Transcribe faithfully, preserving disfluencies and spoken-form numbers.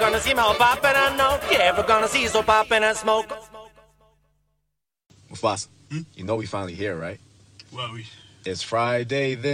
gonna see more poppin' and no. You ever gonna see so poppin' and smoke? Mufasa, Hmm? you know we finally here, right? Well, we... It's Friday then.